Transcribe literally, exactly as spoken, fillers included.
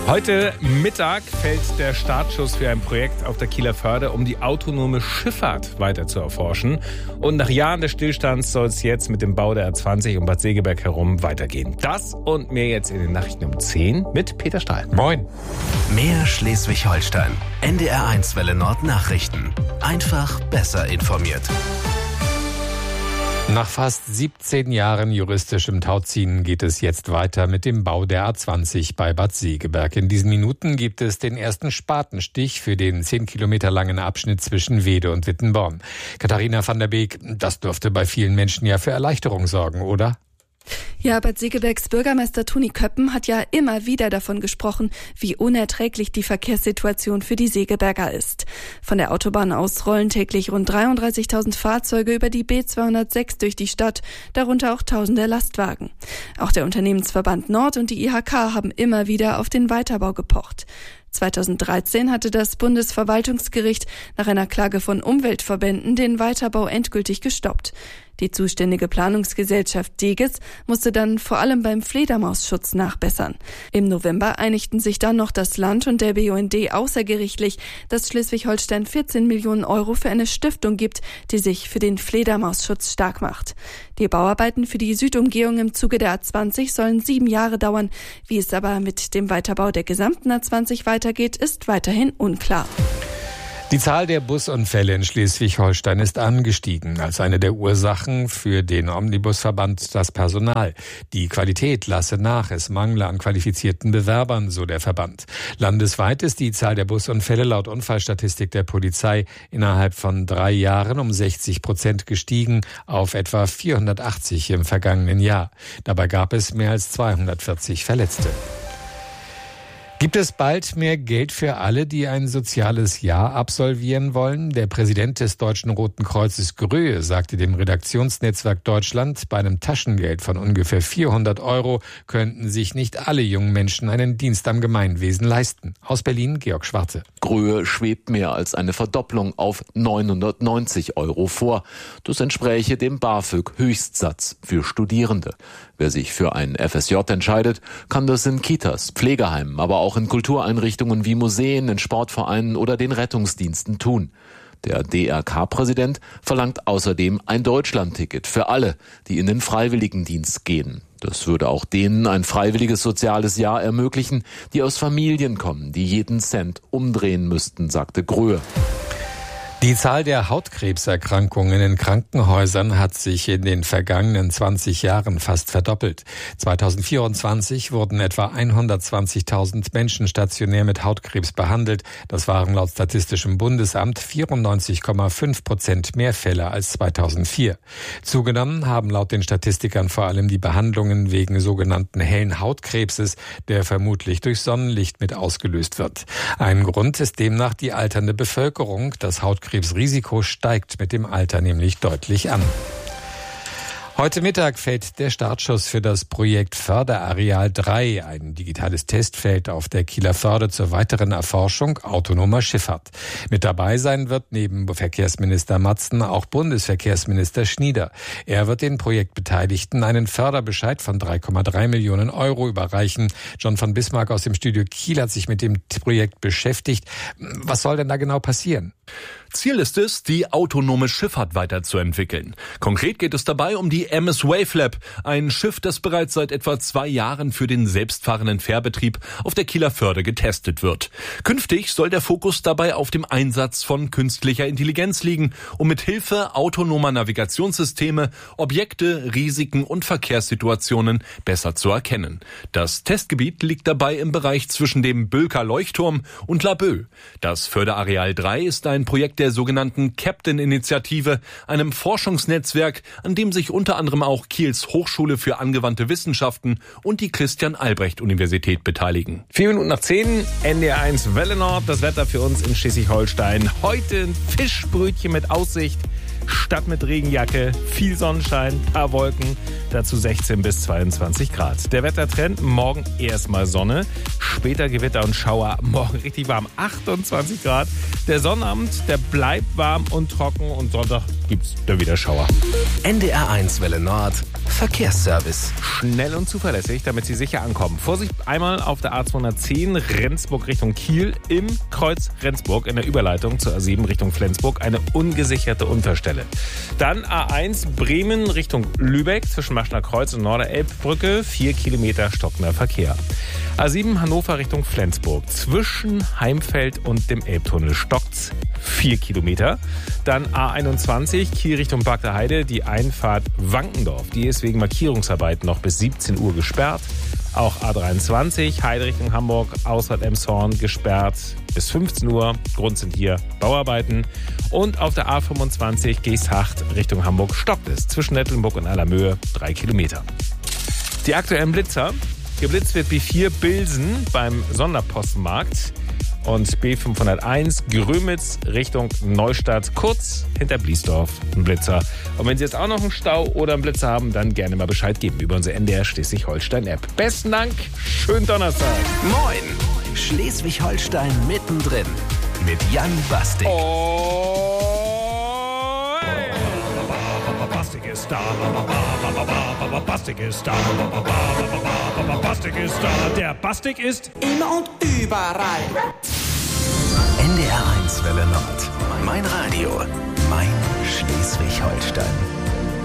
Heute Mittag fällt der Startschuss für ein Projekt auf der Kieler Förde, um die autonome Schifffahrt weiter zu erforschen. Und nach Jahren des Stillstands soll es jetzt mit dem Bau der A zwanzig um Bad Segeberg herum weitergehen. Das und mehr jetzt in den Nachrichten um zehn mit Peter Stahl. Moin. Mehr Schleswig-Holstein. N D R eins Welle Nord Nachrichten. Einfach besser informiert. Nach fast siebzehn Jahren juristischem Tauziehen geht es jetzt weiter mit dem Bau der A zwanzig bei Bad Segeberg. In diesen Minuten gibt es den ersten Spatenstich für den zehn Kilometer langen Abschnitt zwischen Weede und Wittenborn. Katharina van der Beek, das dürfte bei vielen Menschen ja für Erleichterung sorgen, oder? Ja, Bad Segebergs Bürgermeister Toni Köppen hat ja immer wieder davon gesprochen, wie unerträglich die Verkehrssituation für die Segeberger ist. Von der Autobahn aus rollen täglich rund dreiunddreißigtausend Fahrzeuge über die B zweihundertsechs durch die Stadt, darunter auch tausende Lastwagen. Auch der Unternehmensverband Nord und die I H K haben immer wieder auf den Weiterbau gepocht. zweitausenddreizehn hatte das Bundesverwaltungsgericht nach einer Klage von Umweltverbänden den Weiterbau endgültig gestoppt. Die zuständige Planungsgesellschaft Deges musste dann vor allem beim Fledermausschutz nachbessern. Im November einigten sich dann noch das Land und der B U N D außergerichtlich, dass Schleswig-Holstein vierzehn Millionen Euro für eine Stiftung gibt, die sich für den Fledermausschutz stark macht. Die Bauarbeiten für die Südumgehung im Zuge der A zwanzig sollen sieben Jahre dauern. Wie es aber mit dem Weiterbau der gesamten A zwanzig weitergeht, ist weiterhin unklar. Die Zahl der Busunfälle in Schleswig-Holstein ist angestiegen. Als eine der Ursachen für den Omnibusverband das Personal. Die Qualität lasse nach, es mangle an qualifizierten Bewerbern, so der Verband. Landesweit ist die Zahl der Busunfälle laut Unfallstatistik der Polizei innerhalb von drei Jahren um sechzig Prozent gestiegen auf etwa vierhundertachtzig im vergangenen Jahr. Dabei gab es mehr als zweihundertvierzig Verletzte. Gibt es bald mehr Geld für alle, die ein soziales Jahr absolvieren wollen? Der Präsident des Deutschen Roten Kreuzes Gröhe sagte dem Redaktionsnetzwerk Deutschland, bei einem Taschengeld von ungefähr vierhundert Euro könnten sich nicht alle jungen Menschen einen Dienst am Gemeinwesen leisten. Aus Berlin, Georg Schwarze. Gröhe schwebt mehr als eine Verdopplung auf neunhundertneunzig Euro vor. Das entspräche dem BAföG-Höchstsatz für Studierende. Wer sich für ein F S J entscheidet, kann das in Kitas, Pflegeheimen, aber auch in Kultureinrichtungen wie Museen, in Sportvereinen oder den Rettungsdiensten tun. Der D R K-Präsident verlangt außerdem ein Deutschlandticket für alle, die in den Freiwilligendienst gehen. Das würde auch denen ein freiwilliges soziales Jahr ermöglichen, die aus Familien kommen, die jeden Cent umdrehen müssten, sagte Gröhe. Die Zahl der Hautkrebserkrankungen in Krankenhäusern hat sich in den vergangenen zwanzig Jahren fast verdoppelt. zweitausendvierundzwanzig wurden etwa hundertzwanzigtausend Menschen stationär mit Hautkrebs behandelt. Das waren laut Statistischem Bundesamt vierundneunzig Komma fünf Prozent mehr Fälle als zweitausendvier. Zugenommen haben laut den Statistikern vor allem die Behandlungen wegen sogenannten hellen Hautkrebses, der vermutlich durch Sonnenlicht mit ausgelöst wird. Ein Grund ist demnach die alternde Bevölkerung. Das Hautkrebs Krebsrisiko steigt mit dem Alter nämlich deutlich an. Heute Mittag fällt der Startschuss für das Projekt Förderareal drei, ein digitales Testfeld auf der Kieler Förde zur weiteren Erforschung autonomer Schifffahrt. Mit dabei sein wird neben Verkehrsminister Matzen auch Bundesverkehrsminister Schnieder. Er wird den Projektbeteiligten einen Förderbescheid von drei Komma drei Millionen Euro überreichen. John von Bismarck aus dem Studio Kiel hat sich mit dem Projekt beschäftigt. Was soll denn da genau passieren? Ziel ist es, die autonome Schifffahrt weiterzuentwickeln. Konkret geht es dabei um die M S Wavelab, ein Schiff, das bereits seit etwa zwei Jahren für den selbstfahrenden Fährbetrieb auf der Kieler Förde getestet wird. Künftig soll der Fokus dabei auf dem Einsatz von künstlicher Intelligenz liegen, um mit Hilfe autonomer Navigationssysteme Objekte, Risiken und Verkehrssituationen besser zu erkennen. Das Testgebiet liegt dabei im Bereich zwischen dem Bülker Leuchtturm und Laboe. Das Förderareal drei ist ein Projekt der sogenannten Captain-Initiative, einem Forschungsnetzwerk, an dem sich unter anderem auch Kiels Hochschule für angewandte Wissenschaften und die Christian-Albrecht-Universität beteiligen. Vier Minuten nach zehn, N D R eins Welle Nord, das Wetter für uns in Schleswig-Holstein. Heute ein Fischbrötchen mit Aussicht, statt mit Regenjacke, viel Sonnenschein, paar Wolken, dazu sechzehn bis zweiundzwanzig Grad. Der Wettertrend, morgen erstmal Sonne, später Gewitter und Schauer, morgen richtig warm, achtundzwanzig Grad. Der Sonnabend, der bleibt warm und trocken und Sonntag gibt's da wieder Schauer. N D R eins Welle Nord, Verkehrsservice. Schnell und zuverlässig, damit Sie sicher ankommen. Vorsicht einmal auf der A zweihundertzehn Rendsburg Richtung Kiel im Kreuz Rendsburg in der Überleitung zur A sieben Richtung Flensburg eine ungesicherte Unterstelle. Dann A eins Bremen Richtung Lübeck zwischen Maschner Kreuz und Norderelbbrücke, vier Kilometer stockender Verkehr. A sieben Hannover Richtung Flensburg zwischen Heimfeld und dem Elbtunnel stockt's, vier Kilometer. Dann A einundzwanzig Kiel Richtung Bagder Heide, die Einfahrt Wankendorf. Die ist wegen Markierungsarbeiten noch bis siebzehn Uhr gesperrt. Auch A dreiundzwanzig Heide Richtung Hamburg, Ausfahrt Emshorn gesperrt bis fünfzehn Uhr. Grund sind hier Bauarbeiten. Und auf der A fünfundzwanzig Geesthacht Richtung Hamburg stockt es zwischen Nettelnburg und Allermöhe, drei Kilometer. Die aktuellen Blitzer. Geblitzt wird B vier Bilsen beim Sonderpostenmarkt und B fünfhunderteins Grömitz Richtung Neustadt, kurz hinter Bliesdorf, ein Blitzer. Und wenn Sie jetzt auch noch einen Stau oder einen Blitzer haben, dann gerne mal Bescheid geben über unsere N D R Schleswig-Holstein-App. Besten Dank, schönen Donnerstag. Moin, Schleswig-Holstein mittendrin mit Jan Bastik. Oh. Bastik ist da, Bastik ist da, Bastik ist da, der Bastik ist immer und überall. N D R eins Welle Nord, mein Radio, mein Schleswig-Holstein.